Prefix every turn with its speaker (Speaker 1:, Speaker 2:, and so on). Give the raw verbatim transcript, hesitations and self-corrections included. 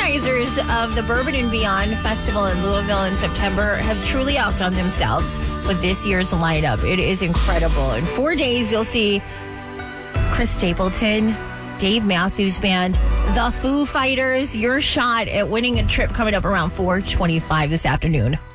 Speaker 1: organizers of the Bourbon and Beyond Festival in Louisville in September have truly outdone themselves with this year's lineup. It is incredible. In four days, you'll see Chris Stapleton, Dave Matthews Band, the Foo Fighters. Your shot at winning a trip coming up around four twenty-five this afternoon.